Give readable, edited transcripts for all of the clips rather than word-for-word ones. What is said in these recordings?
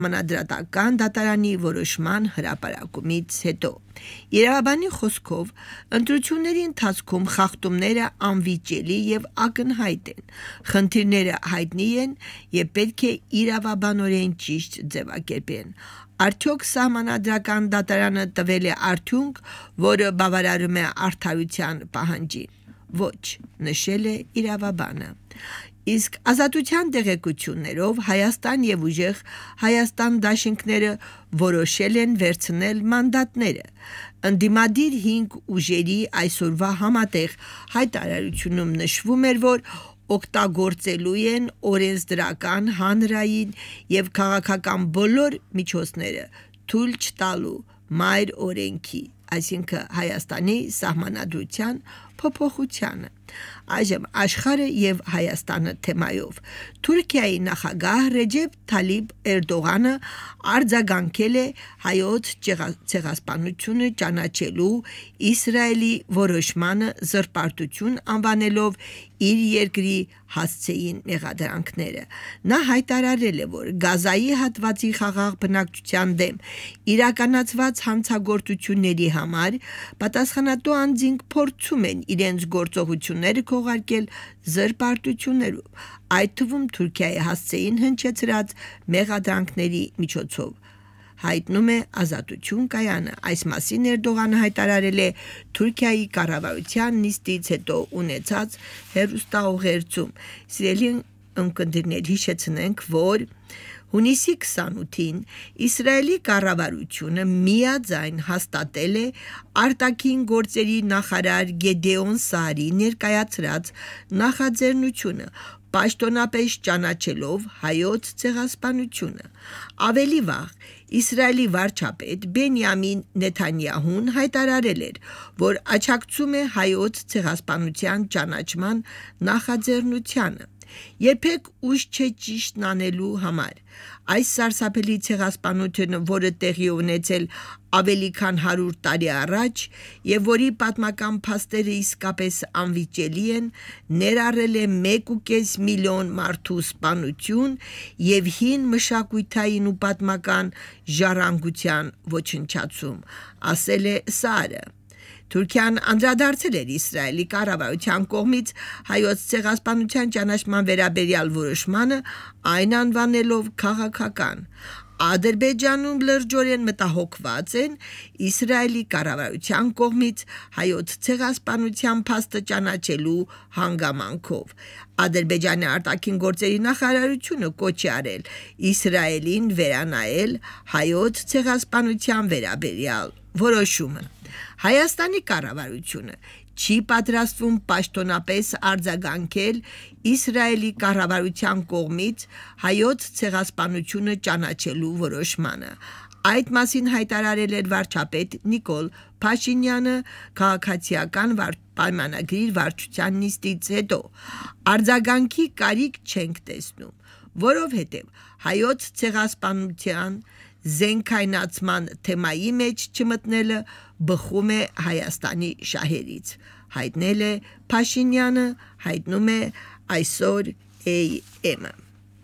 Մանադրատական դատարանի որոշման հրապարակումից հետո Երևանի խոսքով ընտրությունների ընթացքում խախտումները անվիճելի եւ ակնհայտ են, խնդիրները հայտնի են եւ պետք է իրավաբանորեն ճիշտ ձևակերպեն։ Արդյոք Սահմանադրական դատարանը տվել է արդյունք, որը բավարարում է արդարության պահանջին։ Ոչ, նշել է իրավաբանը։ Իսկ ազատության տեղեկություններով Հայաստան եւ ուժեղ Հայաստան դաշինքները որոշել են վերցնել մանդատները։ Ընդդիմադիր 5 ուժերի այսօրվա համատեղ հայտարարությունում նշվում էր, որ օգտագործելու են օրենսդրական, հանրային եւ քաղաքական բոլոր միջոցները թույլ չտալու մայր օրենքի, այսինքն Հայաստանի սահմանադրության փոփոխությանը։ Այժմ աշխարհը եւ Հայաստանը թեմայով Թուրքիայի նախագահ Ռեջեփ Թալիբ Էրդողանը արձագանքել է հայոց ցեղասպանությունը ճանաչելու Իսրայելի որոշմանը զրպարտություն անվանելով իր երկրի հասցեին մեղադրանքները։ Նա հայտարարել է, որ Գազայի հատվածի խաղաղ բնակչության դեմ իրականացված հանցագործությունների համար պատասխանատու անձինք փորձում են իրենց գործողությունները քողարկել զրպարտություններով, այդ թվում Թուրքիայի հասցեին հնչեցրած մեղադրանքների միջոցով։ Հայտնում է Ազատություն կայանը։ Այս մասին Էրդողանը հայտարարել է Թուրքիայի կառավարության նիստից հետո ունեցած հեռուստաուղերձում։ Սիրելի ունկնդիրներ, հիշեցնենք, որ հունիսի 28-ին Իսրայելի կառավարությունը միաձայն հաստատել է արտաքին գործերի նախարար Գեդեոն Սարի ներկայացրած նախաձեռնությունը պաշտոնապես ճանաչելով հայոց ցեղասպանությունը։ Ավելի վաղ Իսրայելի վարչապետ Բենյամին Նեթանյահուն հայտարարել էր, որ աջակցում է հայոց ցեղասպանության ճանաչման նախաձեռնությանը։ Երբեք ուշ չէ ճիշտն անելու համար։ Այս սարսափելի ցեղասպանությունը, որը տեղի ունեցել ավելի քան 100 տարի առաջ եւ որի պատմական փաստերը իսկապես անվիճելի են, ներառել է 1.5 միլիոն մարդու սպանություն եւ հին մշակութային ու պատմական ժառանգության ոչնչացում, ասել է Սարը։ Թուրքիան անդրադարձել էր Իսրայելի կառավարության կողմից հայոց ցեղասպանության ճանաչման վերաբերյալ որոշմանը, այն անվանելով քաղաքական։ Ադրբեջանում լրջորեն մտահոգված են Իսրայելի կառավարության կողմից հայոց ցեղասպանության փաստը ճանաչելու հանգամանքով։ Ադրբեջանի արտաքին գործերի նախարարությունը կոչ է արել Իսրայելին վերանայել հայոց ցեղասպանության վերաբերյալ որոշումը։ Հայաստանի կառավարությունը չի պատրաստվում պաշտոնապես արձագանքել Իսրայելի կառավարության կողմից հայոց ցեղասպանությունը ճանաչելու որոշմանը։ Այդ մասին հայտարարել էր վարչապետ Նիկոլ Փաշինյանը քաղաքացիական պայմանագրի վարչության նիստից հետո։ Արձագանքի կարիք չենք տեսնում, որովհետև հայոց ցեղասպանության զենքայնացման թեմայի մեջ չմտնելը բխում է Հայաստանի շահերից, հայտնել է Փաշինյանը, հայտնում է այսօր AM-ը։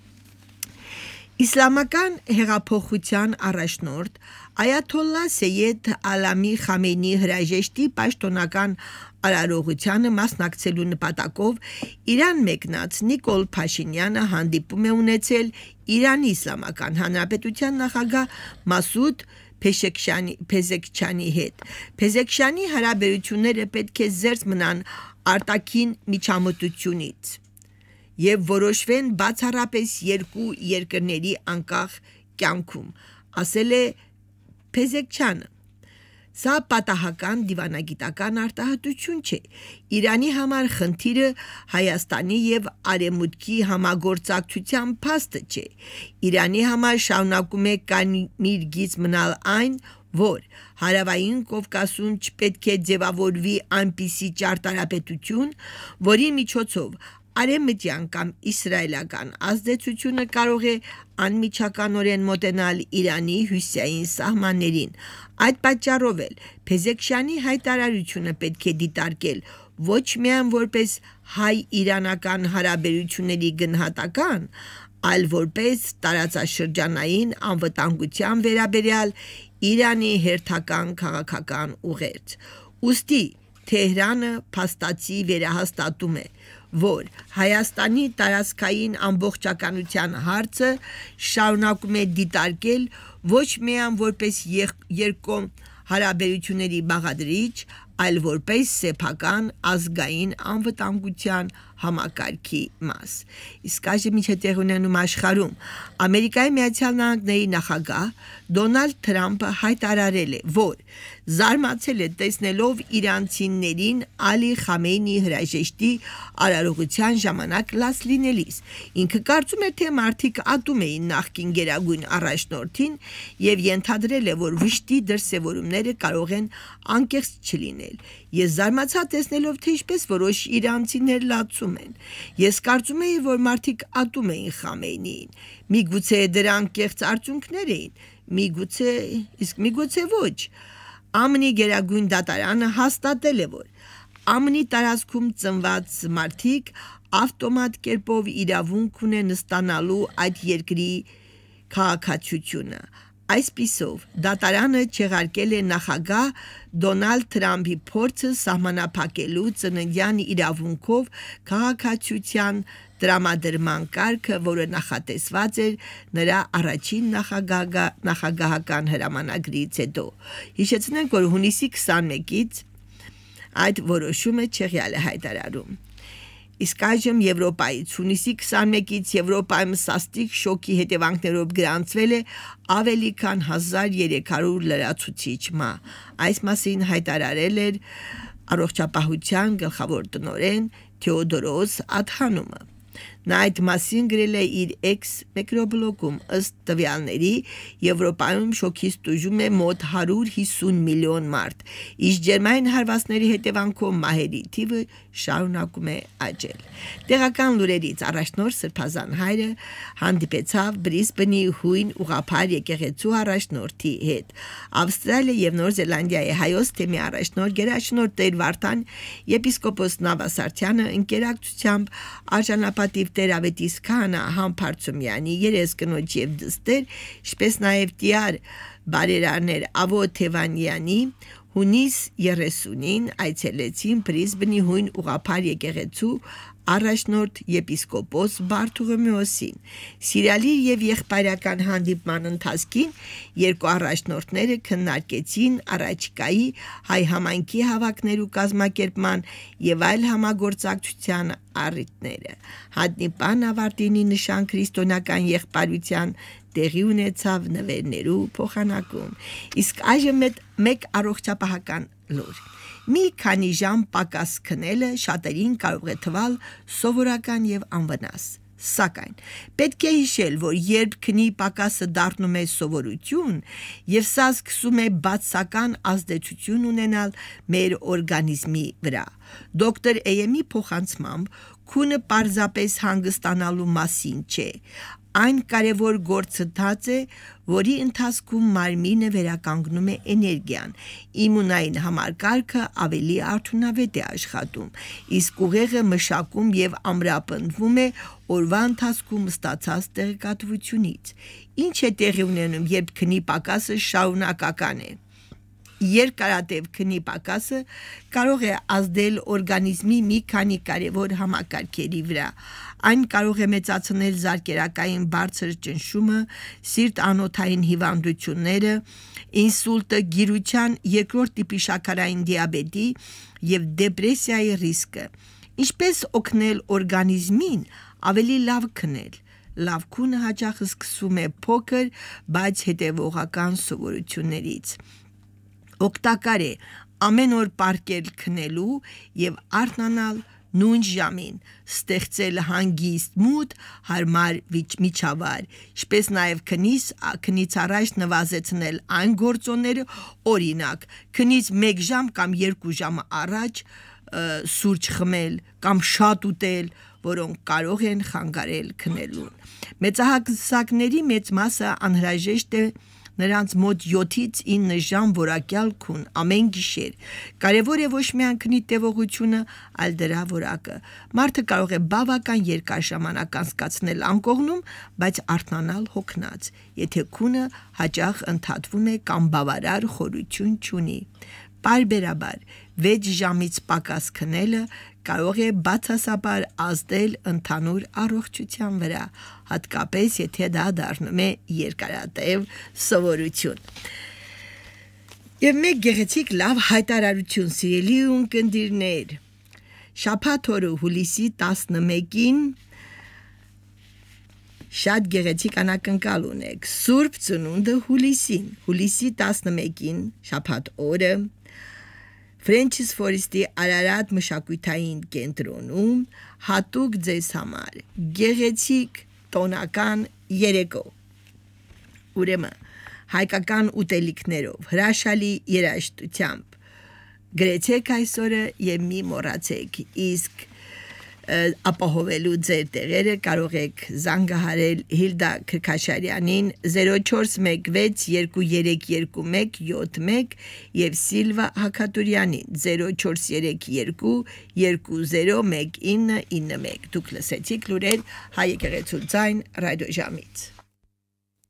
Իսլամական հեղափոխության առաջնորդ Այաթոլլա Սեյեդ Ալամի Խամենեի հրաժեշտի պաշտոնական արարողությանը մասնակցելու նպատակով Իրան մեկնած Նիկոլ Փաշինյանը հանդիպում է ունեցել Իրանի Իսլամական Հանրապետության նախագահ Մասուդ Փեզեքչյանի հետ։ Փեզեքչյանի հարաբերությունները պետք է զերծ մնան արտաքին միջամտությունից եւ որոշվեն բացառապես երկու երկրների անկախ կյանքում, ասել է Փեզեքչյանը։ Սա պատահական դիվանագիտական արտահայտություն չէ։ Իրանի համար խնդիրը Հայաստանի եւ Արևմուտքի համագործակցության փաստը չէ։ Իրանի համար շարունակում է կարմիր գիծ մնալ այն, որ Հարավային Կովկասում չպետք է ձևավորվի այնպիսի ճարտարապետություն, որի միջոցով արևմտյան կամ իսրայելական ազդեցությունը կարող է անմիջականորեն մոտենալ Իրանի հյուսիսային սահմաններին։ Այդ պատճառով էլ Փեզեքչյանի հայտարարությունը պետք է դիտարկել ոչ միայն որպես հայ-իրանական հարաբերությունների գնահատական, այլ որպես տարածաշրջանային անվտանգության վերաբերյալ Իրանի հերթական քաղաքական ուղերձ։ Ուստի Թեհրանը փաստացի վերահաստատում է, որ Հայաստանի տարածքային ամբողջականության հարցը շարունակում է դիտարկել ոչ միայն որպես երկկողմ հարաբերությունների բաղադրիչ, այլ որպես սեփական ազգային անվտանգության համակարգի մաս։ Իսկ այժմ ինչ է տեղի ունենում աշխարհում։ Ամերիկայի Միացյալ Նահանգների նախագահ Դոնալդ Թրամփը հայտարարել է, որ զարմացել է տեսնելով իրանցիներին Ալի Խամեյնիի հրաժեշտի արարողության ժամանակ լաց լինելիս։ Ինքը կարծում է, թե մարդիկ ատում էին նախկին գերագույն առաջնորդին եւ ենթադրել է, որ վշտի դրսևորումները կարող են անկեղծ չլինել։ Ես զարմացա տեսնելով, թե ինչպես որոշ իրանցիներ լացում են։ Ես կարծում էի, որ մարդիկ ատում էին Խամեյնիին։ Միգուցե դրանք կեղծ արդյունքներ էին, միգուցե ոչ։ ԱՄՆ-ի գերագույն դատարանը հաստատել է, որ ԱՄՆ-ի տարածքում ծնված մարդիկ ավտոմատ կերպով իրավունք ունեն ստանալու այդ երկրի քաղաքացիությունը։ Այսպիսով, դատարանը չեղարկել է նախագահ Դոնալդ Թրամփի փորձը սահմանափակելու ծննդյան իրավունքով քաղաքացիության տրամադրման կարգը, որը նախատեսված էր նրա առաջին նախագահական հրամանագրից հետո։ Հիշեցնենք, որ հունիսի 21-ից այդ որոշումը Չեխիան է հայտարարում։ Իսկ այժմ Եվրոպայից հունիսի 21-ից Եվրոպայում սաստիկ շոկի հետևանքներով գրանցվել է ավելի քան 1300 լրացուցիչ մահ։ Այս մասին հայտարարել էր առողջապահության գլխավոր տնօրեն Թեոդորոս Ադհանոմը։ Նա այդ մասին գրել է իր X միկրոբլոգում, ըստ տվյալների Եվրոպայում շոկից տուժում է մոտ 150 միլիոն մարդ, իսկ ջերմային հարվածների հետևանքով մահերի թիվը շարունակում է աճել։ Տեղական լուրերից առաջնորդ Սրբազան հայրը հանդիպեցավ Բրիսբենի հույն ուղղափառ եկեղեցու առաջնորդի հետ։ Ավստրալիա եւ Նոր Զելանդիայի հայոց թեմի առաջնորդ գերաշնորհ Տեր Վարդան եպիսկոպոս Նավասարդյանը ընկերակցությամբ արժանապատիվ Տերավետիս քահանա Համբարձումյանի երեսկնոջ եւ դստեր, ինչպես նաեւ տիար բարերարներ Ավո Թևանյանի հունիս 30-ին այցելեցին Բրիսբենի հույն ուղղափառ եկեղեցու առաջնորդ եպիսկոպոս Բարթողոմեոսին։ Սիրալի եւ եղբայրական հանդիպման ընթացքին երկու առաջնորդները քննարկեցին առաջիկայի հայ համայնքի հավաքներու կազմակերպման եւ այլ համագործակցության առիթները։ Հանդիպան ավարտինի նշան քրիստոնեական եղբայրության տեղի ունեցավ նվերներու փոխանակում։ Իսկ այժմ մեկ առողջապահական լուր։ Մի քանի ժամ պակաս քնելը շատերին կարող է թվալ սովորական եւ անվնաս։ Սակայն պետք է հիշել, որ երբ քնի պակասը դառնում է սովորություն եւ սա սկսում է բացական ազդեցություն ունենալ մեր օրգանիզմի վրա, դոկտոր Էյեմի փոխանցմամբ քունը պարզապես հանգստանալու մասին չէ, այն կարևոր գործընթաց է, որի ընթացքում մարմինը վերականգնում է էներգիան, իմունային համակարգը ավելի արդյունավետ է աշխատում, իսկ ուղեղը մշակում եւ ամրապնդվում է օրվա ընթացքում ստացած տեղեկատվությունից։ Ինչ է տեղի ունենում, երբ քնի պակասը շարունակական է։ Երկարատև քնի պակասը կարող է ազդել օրգանիզմի մի քանի կարևոր համակարգերի վրա։ Այն կարող է մեծացնել զարկերակային բարձր ճնշումը, սիրտ-անոթային հիվանդությունները, ինսուլտը, գիրության երկրորդ տիպի շաքարային դիաբետի եւ դեպրեսիայի ռիսկը։ Ինչպես օգնել օրգանիզմին ավելի լավ քնել։ Լավ քունը հաճախ սկսվում է փոքր, բայց հետևողական սովորություններից։ Օգտակար է ամեն օր պարկել քնելու եւ արթնանալ նույն ժամին, ստեղծել հանգիստ մուտ, հարմար միջավայր, ինչպես նաեւ քնից առաջ նվազեցնել այն գործոնները, օրինակ, քնից 1 ժամ կամ 2 ժամ առաջ սուրճ խմել կամ շատ ուտել, որոնք կարող են խանգարել քնելուն։ Մեծահասակների մեծ մասը անհրաժեշտ է նրանց մոտ 7-ից 9 ժամ որակյալ քուն ամեն գիշեր։ Կարևոր է ոչ միայն քնի տևողությունը, այլ դրա որակը։ Մարդը կարող է բավական երկար ժամանակ անցկացնել անկողնում, բայց արթնանալ հոգնած, եթե քունը հաճախ ընդհատվում է կամ բավարար խորություն չունի։ Պարբերաբար 6 ժամից պակաս քնելը կարող է բացասաբար ազդել ընդհանուր առողջության վրա, հատկապես եթե դա դառնում է երկարատև սովորություն։ Եվ մեկ գեղեցիկ լավ հայտարարություն, սիրելի ունկնդիրներ, շաբաթ օրը հուլիսի 11-ին շատ գեղեցիկ անակնկալ ունեք, Սուրբ Ծնունդը հուլիսի 11-ին շաբաթ օրը Ֆրենչիս Ֆորեստի Արարատ մշակութային կենտրոնում հատուկ ձեզ համար գեղեցիկ տոնական երեկո։ Ուրեմն հայկական ուտելիքներով, հրաշալի երաժշտությամբ գրեցեք այսօրը եւ մի մոռացեք, իսկ ապահովելու ձեր տեղերը կարող եք զանգահարել Հիլդա Քրքաշարյանին 0416232171 եւ Սիլվա Հակատուրյանին 0432 201991։ Դուք լսեցիք լուրեր հայ եկեղեցու ձայն ռադիոժամից։